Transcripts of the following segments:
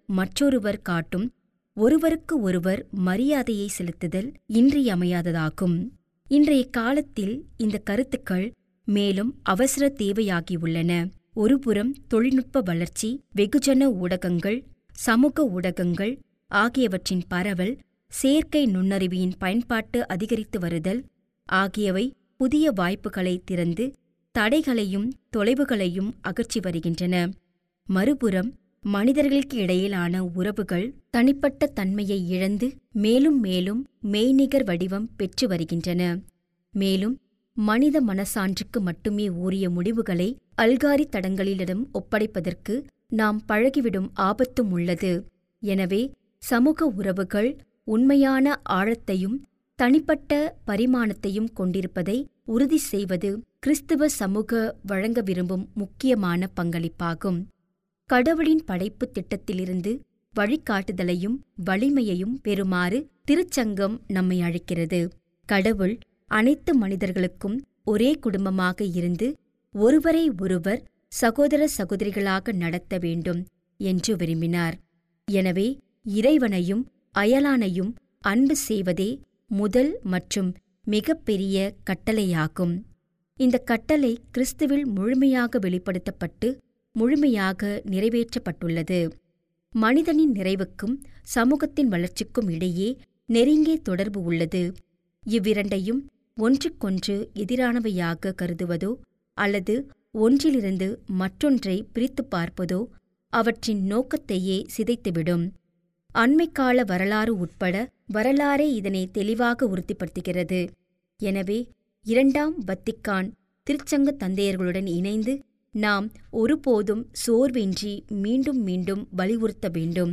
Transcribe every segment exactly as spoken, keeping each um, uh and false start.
மற்றொருவர் காட்டும் ஒருவருக்கு ஒருவர் மரியாதையை செலுத்துதல் இன்றியமையாததாகும். இன்றைய காலத்தில் இந்த கருத்துக்கள் மேலும் அவசர தேவையாகியுள்ளன. ஒருபுறம் தொழில்நுட்ப வளர்ச்சி, வெகுஜன ஊடகங்கள், சமூக ஊடகங்கள் ஆகியவற்றின் பரவல், செயற்கை நுண்ணறிவின் பயன்பாட்டு அதிகரித்து வருதல் ஆகியவை புதிய வாய்ப்புகளை திறந்து தடைகளையும் தொலைவுகளையும் அகற்றி வருகின்றன. மறுபுறம் மனிதர்களுக்கு இடையிலான உறவுகள் தனிப்பட்ட தன்மையை இழந்து மேலும் மேலும் மெய்நிகர் வடிவம் பெற்று வருகின்றன. மேலும் மனித மனசான்றுக்கு மட்டுமே உரிய முடிவுகளை அல்காரி தடங்களிடம் ஒப்படைப்பதற்கு நாம் பழகிவிடும் ஆபத்தும் உள்ளது. எனவே சமூக உறவுகள் உண்மையான ஆழத்தையும் தனிப்பட்ட பரிமாணத்தையும் கொண்டிருப்பதை உறுதி செய்வது கிறிஸ்துவ சமூக வழங்க விரும்பும் முக்கியமான பங்களிப்பாகும். கடவுளின் படைப்பு திட்டத்திலிருந்து வழிகாட்டுதலையும் வலிமையையும் பெறுமாறு திருச்சங்கம் நம்மை அழைக்கிறது. கடவுள் அனைத்து மனிதர்களுக்கும் ஒரே குடும்பமாக இருந்து ஒருவரை ஒருவர் சகோதர சகோதரிகளாக நடத்த வேண்டும் என்று விரும்பினார். எனவே இறைவனையும் அயலானையும் அன்பு செய்வதே முதல் மற்றும் மிகப்பெரிய கட்டளையாகும். இந்த கட்டளை கிறிஸ்துவில் முழுமையாக வெளிப்படுத்தப்பட்டு முழுமையாக நிறைவேற்றப்பட்டுள்ளது. மனிதனின் நிறைவுக்கும் சமூகத்தின் வளர்ச்சிக்கும் இடையே நெருங்கிய தொடர்பு உள்ளது. இவ்விரண்டையும் ஒன்றுக்கொன்று எதிரானவையாக கருதுவதோ அல்லது ஒன்றிலிருந்து மற்றொன்றை பிரித்துப் பார்ப்பதோ அவற்றின் நோக்கத்தையே சிதைத்துவிடும். அண்மைக்கால வரலாறு உட்பட வரலாறே இதனை தெளிவாக உறுதிப்படுத்துகிறது. எனவே இரண்டாம் வத்திக்கான் திருச்சங்க தந்தையர்களுடன் இணைந்து நாம் ஒருபோதும் சோர்வின்றி மீண்டும் மீண்டும் வலியுறுத்த வேண்டும்.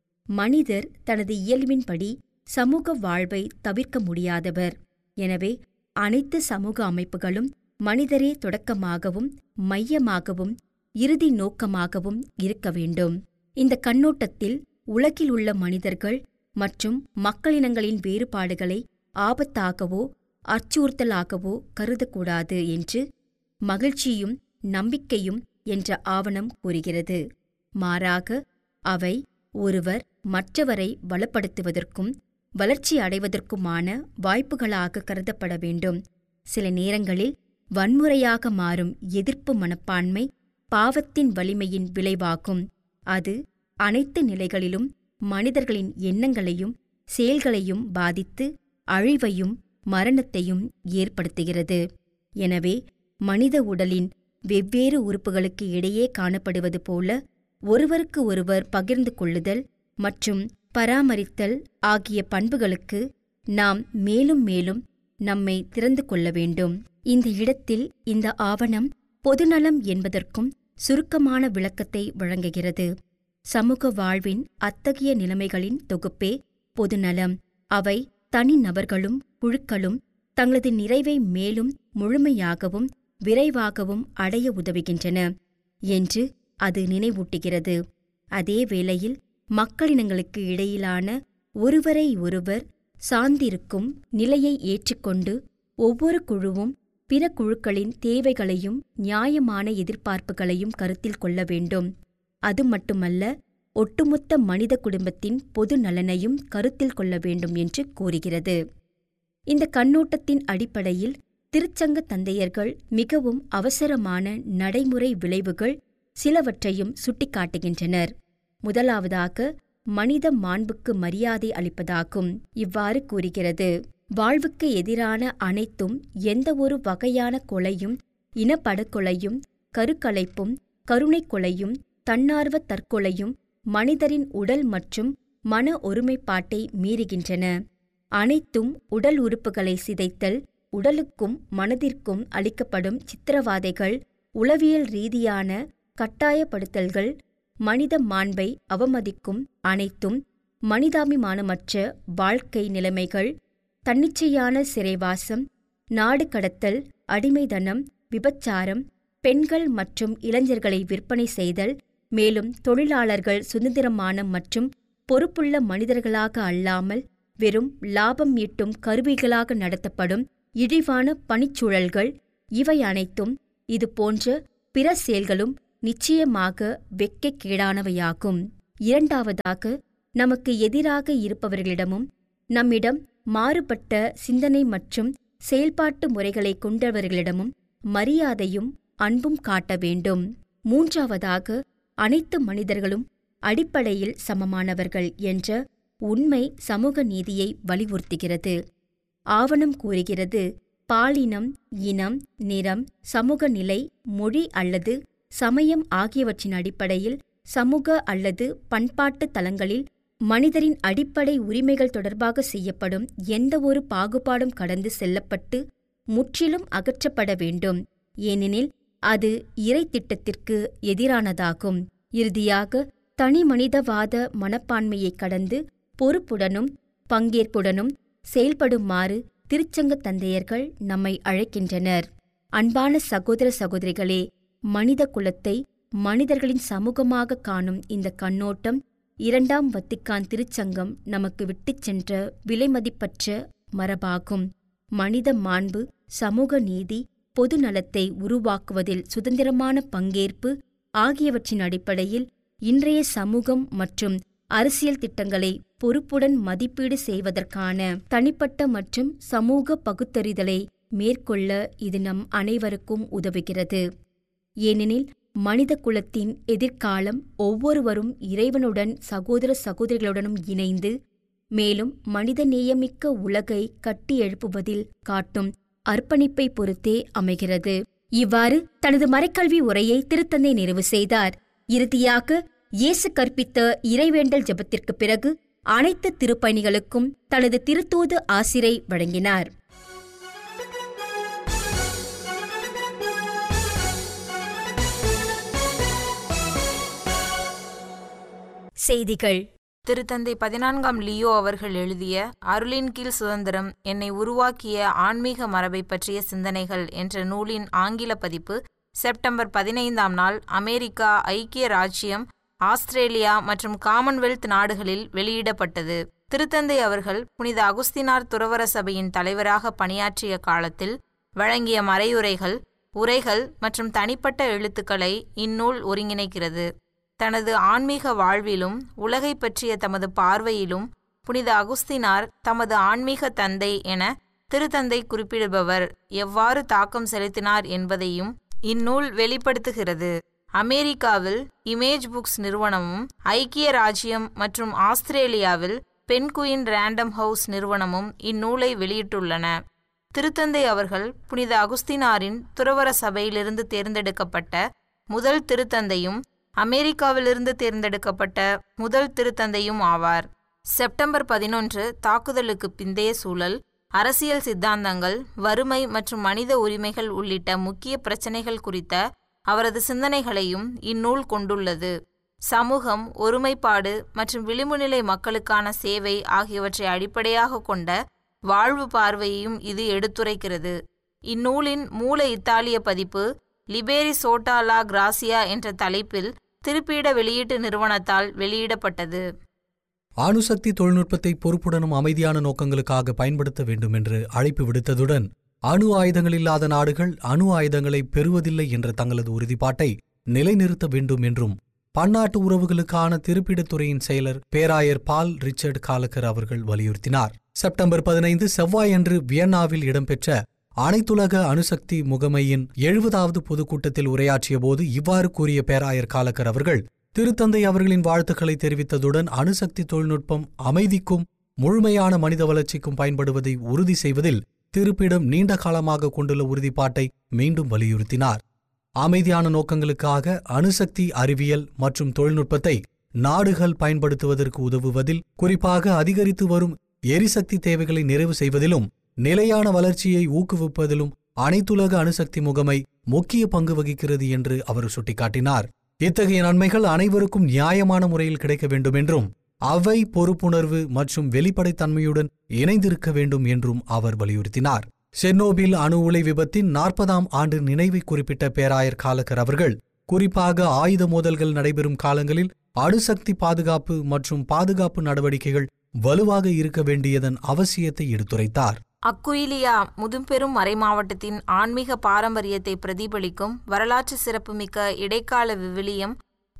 மனிதர் தனது இயல்பின்படி சமூக வாழ்வை தவிர்க்க முடியாதவர். எனவே அனைத்து சமூக அமைப்புகளும் மனிதரே தொடக்கமாகவும் மையமாகவும் இறுதி நோக்கமாகவும் இருக்க வேண்டும். இந்த கண்ணோட்டத்தில் உலகில் உள்ள மனிதர்கள் மற்றும் மக்களினங்களின் வேறுபாடுகளை ஆபத்தாகவோ அச்சுறுத்தலாகவோ கருதக்கூடாது என்று மகிழ்ச்சியும் நம்பிக்கையும் என்ற ஆவணம் கூறுகிறது. மாறாக அவை ஒருவர் மற்றவரை வளப்படுத்துவதற்கும் வளர்ச்சி அடைவதற்குமான வாய்ப்புகளாக கருதப்பட வேண்டும். சில நேரங்களில் வன்முறையாக மாறும் எதிர்ப்பு மனப்பான்மை பாவத்தின் வலிமையின் விளைவாகும். அது அனைத்து நிலைகளிலும் மனிதர்களின் எண்ணங்களையும் செயல்களையும் பாதித்து அழிவையும் மரணத்தையும் ஏற்படுத்துகிறது. எனவே மனித உடலின் வெவ்வேறு உறுப்புகளுக்கு இடையே காணப்படுவது போல ஒருவருக்கு ஒருவர் பகிர்ந்து கொள்ளுதல் மற்றும் பராமரித்தல் ஆகிய பண்புகளுக்கு நாம் மேலும் மேலும் நம்மை திறந்து கொள்ள வேண்டும். இந்த இடத்தில் இந்த ஆவணம் பொதுநலம் என்பதற்கும் சுருக்கமான விளக்கத்தை வழங்குகிறது. சமூக வாழ்வின் அத்தகைய நிலைமைகளின் தொகுப்பே பொதுநலம். அவை தனிநபர்களும் குழுக்களும் தங்களது நிறைவை மேலும் முழுமையாகவும் விரைவாகவும் அடைய உதவுகின்றன என்று அது நினைவூட்டுகிறது. அதே வேளையில் மக்களினங்களுக்கு இடையிலான ஒருவரை ஒருவர் சார்ந்திருக்கும் நிலையை ஏற்றுக்கொண்டு ஒவ்வொரு குழுவும் பிற குழுக்களின் தேவைகளையும் நியாயமான எதிர்பார்ப்புகளையும் கருத்தில் கொள்ள வேண்டும். அது மட்டுமல்ல, ஒட்டுமொத்த மனித குடும்பத்தின் பொது நலனையும் கருத்தில் கொள்ள வேண்டும் என்று கூறுகிறது. இந்த கண்ணோட்டத்தின் அடிப்படையில் திருச்சங்க தந்தையர்கள் மிகவும் அவசரமான நடைமுறை விளைவுகள் சிலவற்றையும் சுட்டிக்காட்டுகின்றனர். முதலாவதாக மனித மாண்புக்கு மரியாதை அளிப்பதாகும். இவ்வாறு கூறுகிறது: வாழ்வுக்கு எதிரான அனைத்தும், எந்தவொரு வகையான கொலையும், இனப்படுகொலையும், கருக்கலைப்பும், கருணை கொலையும், தன்னார்வ தற்கொலையும் மனிதரின் உடல் மற்றும் மன ஒருமைப்பாட்டை மீறுகின்றன. அனைத்தும் உடல் உறுப்புகளை சிதைத்தல், உடலுக்கும் மனதிற்கும் அளிக்கப்படும் சித்திரவாதைகள், உளவியல் ரீதியான கட்டாயப்படுத்தல்கள், மனித மாண்பை அவமதிக்கும் அனைத்தும், மனிதாபிமானமற்ற வாழ்க்கை நிலைமைகள், தன்னிச்சையான சிறைவாசம், நாடு கடத்தல், அடிமைதனம், விபச்சாரம், பெண்கள் மற்றும் இளைஞர்களை விற்பனை செய்தல், மேலும் தொழிலாளர்கள் சுதந்திரமான மற்றும் பொறுப்புள்ள மனிதர்களாக அல்லாமல் வெறும் லாபம் ஈட்டும் கருவிகளாக நடத்தப்படும் இழிவான பணிச்சூழல்கள், இவை அனைத்தும் இது போன்ற பிற செயல்களும் நிச்சயமாக வெட்கக்கேடானவையாகும். இரண்டாவதாக, நமக்கு எதிராக இருப்பவர்களிடமும் நம்மிடம் மாறுபட்ட சிந்தனை மற்றும் செயல்பாட்டு முறைகளை கொண்டவர்களிடமும் மரியாதையும் அன்பும் காட்ட வேண்டும். மூன்றாவதாக, அனைத்து மனிதர்களும் அடிப்படையில் சமமானவர்கள் என்ற உண்மை சமூக நீதியை வலியுறுத்துகிறது. ஆவணம் கூறுகிறது, பாலினம், இனம், நிறம், சமூக நிலை, மொழி அல்லது சமயம் ஆகியவற்றின் அடிப்படையில் சமூக அல்லது பண்பாட்டு தளங்களில் மனிதரின் அடிப்படை உரிமைகள் தொடர்பாக செய்யப்படும் எந்தவொரு பாகுபாடும் கடந்து செல்லப்பட்டு முற்றிலும் அகற்றப்பட வேண்டும். ஏனெனில் அது இறை திட்டத்திற்கு எதிரானதாகும். இறுதியாக, தனி மனிதவாத மனப்பான்மையை கடந்து பொறுப்புடனும் பங்கேற்புடனும் செயல்படுமாறு திருச்சங்க தந்தையர்கள் நம்மை அழைக்கின்றனர். அன்பான சகோதர சகோதரிகளே, மனித குலத்தை மனிதர்களின் சமூகமாக காணும் இந்த கண்ணோட்டம் இரண்டாம் வத்திக்கான் திருச்சங்கம் நமக்கு விட்டுச் சென்ற விலைமதிப்பற்ற மரபாகும். மனித மாண்பு, சமூக நீதி, பொது நலத்தை உருவாக்குவதில் சுதந்திரமான பங்கேற்பு ஆகியவற்றின் அடிப்படையில் இன்றைய சமூகம் மற்றும் அரசியல் திட்டங்களை பொறுப்புடன் மதிப்பீடு செய்வதற்கான தனிப்பட்ட மற்றும் சமூக பகுத்தறிதலை மேற்கொள்ள இது நம் அனைவருக்கும் உதவுகிறது. ஏனெனில் மனித குலத்தின் எதிர்காலம் ஒவ்வொருவரும் இறைவனுடன் சகோதர சகோதரிகளுடனும் இணைந்து மேலும் மனித நேயமிக்க உலகை கட்டி எழுப்புவதில் காட்டும் அர்ப்பணிப்பை பொறுத்தே அமைகிறது. இவ்வாறு தனது மறைக்கல்வி உரையை திருத்தந்தை நிறைவு செய்தார். இறுதியாக இயேசு கற்பித்த இறைவேண்டல் ஜெபத்திற்கு பிறகு அனைத்து திருப்பயணிகளுக்கும் தனது திருத்தூது ஆசிரை வழங்கினார். செய்திகள். திருத்தந்தை பதினான்காம் லியோ அவர்கள் எழுதிய அருளின் கீழ் சுதந்திரம், என்னை உருவாக்கிய ஆன்மீக மரபை பற்றிய சிந்தனைகள் என்ற நூலின் ஆங்கில பதிப்பு செப்டம்பர் பதினைந்தாம் நாள் அமெரிக்கா, ஐக்கிய ராச்சியம், ஆஸ்திரேலியா மற்றும் காமன்வெல்த் நாடுகளில் வெளியிடப்பட்டது. திருத்தந்தை அவர்கள் புனித அகுஸ்தினார் துறவற சபையின் தலைவராக பணியாற்றிய காலத்தில் வழங்கிய மறையுரைகள், உரைகள் மற்றும் தனிப்பட்ட எழுத்துக்களை இந்நூல் ஒருங்கிணைக்கிறது. தனது ஆன்மீக வாழ்விலும் உலகை பற்றிய தமது பார்வையிலும் புனித அகுஸ்தினார் தமது ஆன்மீக தந்தை என திருத்தந்தை குறிப்பிடுபவர் எவ்வாறு தாக்கம் செலுத்தினார் என்பதையும் இந்நூல் வெளிப்படுத்துகிறது. அமெரிக்காவில் இமேஜ் புக்ஸ் நிறுவனமும், ஐக்கிய ராச்சியம் மற்றும் ஆஸ்திரேலியாவில் பென்குயின் ரேண்டம் ஹவுஸ் நிறுவனமும் இந்நூலை வெளியிட்டுள்ளன. திருத்தந்தை அவர்கள் புனித அகுஸ்தினாரின் துறவற சபையிலிருந்து தேர்ந்தெடுக்கப்பட்ட முதல் திருத்தந்தையும் அமெரிக்காவிலிருந்து தேர்ந்தெடுக்கப்பட்ட முதல் திருத்தந்தையும் ஆவார். செப்டம்பர் பதினொன்று தாக்குதலுக்கு பிந்தைய சூழல், அரசியல் சித்தாந்தங்கள், வறுமை மற்றும் மனித உரிமைகள் உள்ளிட்ட முக்கிய பிரச்சினைகள் குறித்த அவரது சிந்தனைகளையும் இந்நூல் கொண்டுள்ளது. சமூகம், ஒருமைப்பாடு மற்றும் விளிம்புநிலை மக்களுக்கான சேவை ஆகியவற்றை அடிப்படையாக கொண்ட வாழ்வு பார்வையையும் இது எடுத்துரைக்கிறது. இந்நூலின் மூல இத்தாலிய பதிப்பு லிபேரி சோட்டா லா கிராசியா என்ற தலைப்பில் திருப்பீட வெளியீட்டு நிறுவனத்தால் வெளியிடப்பட்டது. அணுசக்தி தொழில்நுட்பத்தை பொறுப்புடனும் அமைதியான நோக்கங்களுக்காக பயன்படுத்த வேண்டும் என்று அழைப்பு விடுத்ததுடன், அணு ஆயுதங்கள் இல்லாத நாடுகள் அணு ஆயுதங்களை பெறுவதில்லை என்ற தங்களது உறுதிப்பாட்டை நிலைநிறுத்த வேண்டும் என்றும் பன்னாட்டு உறவுகளுக்கான திருப்பிடத்துறையின் செயலர் பேராயர் பால் ரிச்சர்ட் காலக்கர் அவர்கள் வலியுறுத்தினார். செப்டம்பர் பதினைந்து செவ்வாயன்று வியன்னாவில் இடம்பெற்ற அனைத்துலக அணுசக்தி முகமையின் எழுபதாவது பொதுக்கூட்டத்தில் உரையாற்றிய போது இவ்வாறு கூறிய பேராயர் காலக்கர் அவர்கள், திருத்தந்தை அவர்களின் வாழ்த்துக்களை தெரிவித்ததுடன் அணுசக்தி தொழில்நுட்பம் அமைதிக்கும் முழுமையான மனித வளர்ச்சிக்கும் பயன்படுவதை உறுதி செய்வதில் திருப்பிடம் நீண்ட காலமாக கொண்டுள்ள உறுதிப்பாட்டை மீண்டும் வலியுறுத்தினார். அமைதியான நோக்கங்களுக்காக அணுசக்தி அறிவியல் மற்றும் தொழில்நுட்பத்தை நாடுகள் பயன்படுத்துவதற்கு உதவுவதில், குறிப்பாக அதிகரித்து வரும் எரிசக்தி தேவைகளை நிறைவு செய்வதிலும் நிலையான வளர்ச்சியை ஊக்குவிப்பதிலும் அனைத்துலக அணுசக்தி முகமை முக்கிய பங்கு வகிக்கிறது என்று அவர் சுட்டிக்காட்டினார். இத்தகைய நன்மைகள் அனைவருக்கும் நியாயமான முறையில் கிடைக்க வேண்டும் என்றும் அவை பொறுப்புணர்வு மற்றும் வெளிப்படைத்தன்மையுடன் இணைந்திருக்க வேண்டும் என்றும் அவர் வலியுறுத்தினார். செர்னோபில் அணு உலை விபத்தின் நாற்பதாம் ஆண்டு நினைவை குறிப்பிட்ட பேராயர் காலக்கர் அவர்கள், குறிப்பாக ஆயுத மோதல்கள் நடைபெறும் காலங்களில் அணுசக்தி பாதுகாப்பு மற்றும் பாதுகாப்பு நடவடிக்கைகள் வலுவாக இருக்க வேண்டியதன் அவசியத்தை எடுத்துரைத்தார். அக்குயிலியா முதும்பெரும் மறைமாவட்டத்தின் ஆன்மீக பாரம்பரியத்தை பிரதிபலிக்கும் வரலாற்று சிறப்புமிக்க இடைக்கால விவிலியம்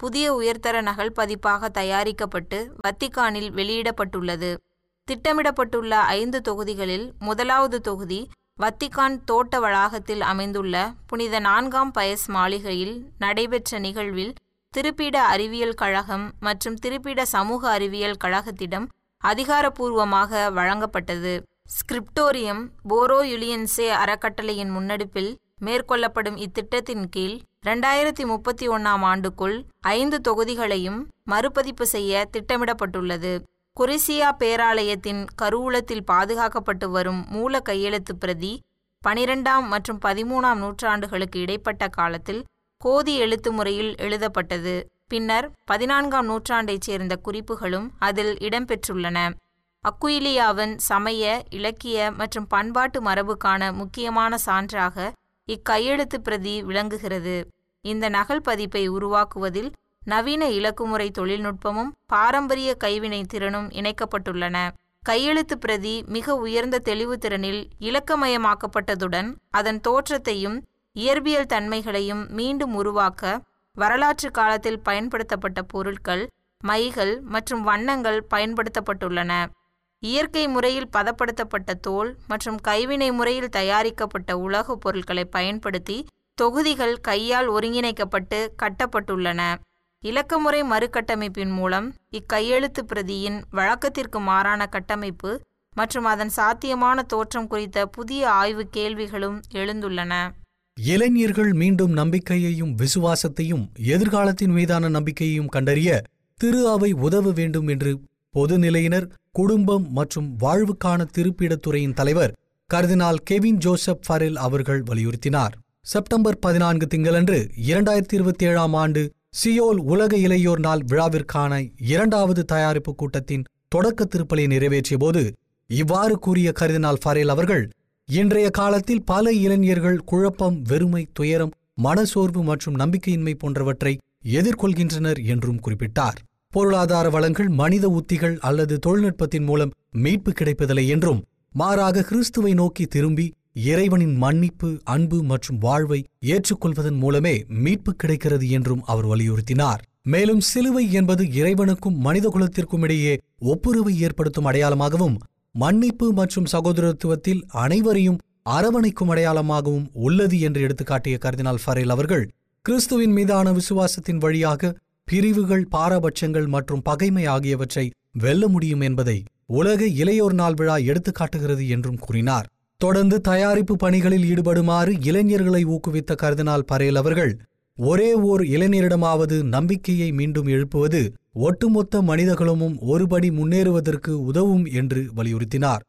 புதிய உயர்தர நகல் பதிப்பாக தயாரிக்கப்பட்டு வத்திக்கானில் வெளியிடப்பட்டுள்ளது. திட்டமிடப்பட்டுள்ள ஐந்து தொகுதிகளில் முதலாவது தொகுதி வத்திக்கான் தோட்ட வளாகத்தில் அமைந்துள்ள புனித நான்காம் பயஸ் மாளிகையில் நடைபெற்ற நிகழ்வில் திருப்பீட அறிவியல் கழகம் மற்றும் திருப்பீட சமூக அறிவியல் கழகத்திடம் அதிகாரப்பூர்வமாக வழங்கப்பட்டது. ஸ்கிரிப்டோரியம் போரோ யுலியன்சே அறக்கட்டளையின் முன்னெடுப்பில் மேற்கொள்ளப்படும் இத்திட்டத்தின் கீழ் இரண்டாயிரத்தி முப்பத்தி ஒன்னாம் ஆண்டுக்குள் ஐந்து தொகுதிகளையும் மறுபதிப்பு செய்ய திட்டமிடப்பட்டுள்ளது. கொரிசியா பேராலயத்தின் கருவூலத்தில் பாதுகாக்கப்பட்டு வரும் மூல கையெழுத்து பிரதி பனிரெண்டாம் மற்றும் பதிமூணாம் நூற்றாண்டுகளுக்கு இடைப்பட்ட காலத்தில் கோதி எழுத்து முறையில் எழுதப்பட்டது. பின்னர் பதினான்காம் நூற்றாண்டைச் சேர்ந்த குறிப்புகளும் அதில் இடம்பெற்றுள்ளன. அக்குயிலியாவின் சமய, இலக்கிய மற்றும் பண்பாட்டு மரபுக்கான முக்கியமான சான்றாக இக்கையெழுத்து பிரதி விளங்குகிறது. இந்த நகல் பதிப்பை உருவாக்குவதில் நவீன இலக்குமுறை தொழில்நுட்பமும் பாரம்பரிய கைவினை திறனும் இணைக்கப்பட்டுள்ளன. கையெழுத்து பிரதி மிக உயர்ந்த தெளிவு திறனில் இலக்கமயமாக்கப்பட்டதுடன் அதன் தோற்றத்தையும் இயற்பியல் தன்மைகளையும் மீண்டும் உருவாக்க வரலாற்று காலத்தில் பயன்படுத்தப்பட்ட பொருட்கள், மைகள் மற்றும் வண்ணங்கள் பயன்படுத்தப்பட்டுள்ளன. இயற்கை முறையில் பதப்படுத்தப்பட்ட தோல் மற்றும் கைவினை முறையில் தயாரிக்கப்பட்ட உலோகப் பொருட்களை பயன்படுத்தி தொகுதிகள் கையால் ஒருங்கிணைக்கப்பட்டு கட்டப்பட்டுள்ளன. இலக்கமுறை மறுகட்டமைப்பின் மூலம் இக்கையெழுத்து பிரதியின் வழக்கத்திற்கு மாறான கட்டமைப்பு மற்றும் அதன் சாத்தியமான தோற்றம் குறித்த புதிய ஆய்வு கேள்விகளும் எழுந்துள்ளன. இளைஞர்கள் மீண்டும் நம்பிக்கையையும் விசுவாசத்தையும் எதிர்காலத்தின் மீதான நம்பிக்கையையும் கண்டறிய திரு அவை உதவ வேண்டும் என்று பொதுநிலையினர், குடும்பம் மற்றும் வாழ்வுக்கான திருப்பீடத்துறையின் தலைவர் கர்தினால் கெவின் ஜோசப் ஃபரெல் அவர்கள் வலியுறுத்தினார். செப்டம்பர் பதினான்கு திங்களன்று இரண்டாயிரத்தி இருபத்தி ஏழாம் ஆண்டு சியோல் உலக இளையோர் நாள் விழாவிற்கான இரண்டாவது தயாரிப்பு கூட்டத்தின் தொடக்க திருப்பலை நிறைவேற்றிய போது இவ்வாறு கூறிய கர்தினால் ஃபரெல் அவர்கள், இன்றைய காலத்தில் பல இளைஞர்கள் குழப்பம், வெறுமை, துயரம், மனசோர்வு மற்றும் நம்பிக்கையின்மை போன்றவற்றை எதிர்கொள்கின்றனர் என்றும் குறிப்பிட்டார். பொருளாதார வளங்கள், மனித உத்திகள் அல்லது தொழில்நுட்பத்தின் மூலம் மீட்பு கிடைப்பதில்லை என்றும் மாறாக கிறிஸ்துவை நோக்கி திரும்பி இறைவனின் மன்னிப்பு, அன்பு மற்றும் வாழ்வை ஏற்றுக்கொள்வதன் மூலமே மீட்பு கிடைக்கிறது என்றும் அவர் வலியுறுத்தினார். மேலும் சிலுவை என்பது இறைவனுக்கும் மனித குலத்திற்கும் இடையே ஒப்புரவை ஏற்படுத்தும் அடையாளமாகவும், மன்னிப்பு மற்றும் சகோதரத்துவத்தில் அனைவரையும் அரவணைக்கும் அடையாளமாகவும் உள்ளது என்று எடுத்துக்காட்டிய கர்தினால் ஃபரெல் அவர்கள், கிறிஸ்துவின் மீதான விசுவாசத்தின் வழியாக பிரிவுகள், பாரபட்சங்கள் மற்றும் பகைமை ஆகியவற்றை வெல்ல முடியும் என்பதை உலக இளையோர் நாள் விழா எடுத்துக்காட்டுகிறது என்றும் கூறினார். தொடர்ந்து தயாரிப்பு பணிகளில் ஈடுபடுமாறு இளைஞர்களை ஊக்குவித்த கர்தினால் ஃபரெல் அவர்கள், ஒரே ஓர் இளைஞரிடமாவது நம்பிக்கையை மீண்டும் எழுப்புவது ஒட்டுமொத்த மனிதகுலமும் ஒருபடி முன்னேறுவதற்கு உதவும் என்று வலியுறுத்தினார்.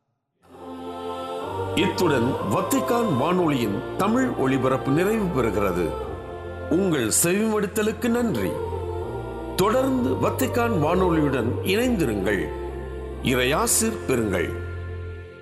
இத்துடன் வத்திக்கான் வானொலியின் தமிழ் ஒளிபரப்பு நிறைவு பெறுகிறது. உங்கள் செவிமடுத்தலுக்கு நன்றி. தொடர்ந்து வத்திக்கான் வானொலியுடன் இணைந்திருங்கள். இறையாசிர் பெறுங்கள்.